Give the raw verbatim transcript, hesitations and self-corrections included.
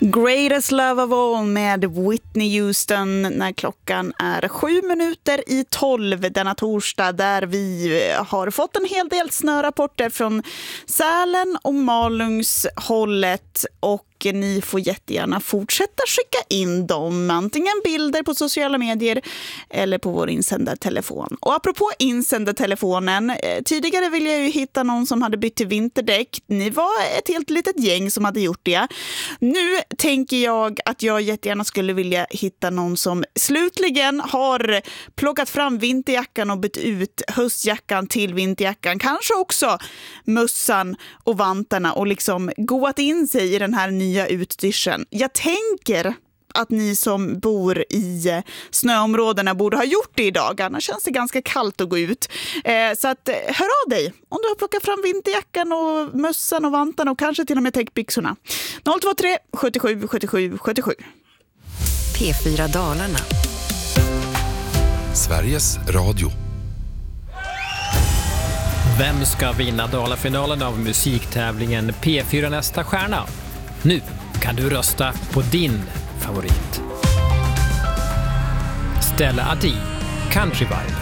Greatest Love of All med Whitney Houston när klockan är sju minuter i tolv denna torsdag, där vi har fått en hel del snörapporter från Sälen och Malungs hållet, och ni får jättegärna fortsätta skicka in dem, antingen bilder på sociala medier eller på vår insändartelefon. Och apropå insändartelefonen, tidigare ville jag ju hitta någon som hade bytt till vinterdäck. Ni var ett helt litet gäng som hade gjort det. Nu tänker jag att jag jättegärna skulle vilja hitta någon som slutligen har plockat fram vinterjackan och bytt ut höstjackan till vinterjackan. Kanske också mössan och vantarna och liksom goat in sig i den här nya utstyrseln. Jag tänker att ni som bor i snöområdena borde ha gjort det idag. Annars känns det ganska kallt att gå ut. Eh, så att, hör av dig om du har plockat fram vinterjackan och mössan och vantarna och kanske till och med täckbyxorna. noll två tre sjuttiosju sjuttiosju sjuttiosju. P fyra Dalarna. Sveriges Radio. Vem ska vinna Dalafinalen av musiktävlingen P fyra Nästa stjärna? Nu kan du rösta på din favorit. Stella Adi, Country Vibe.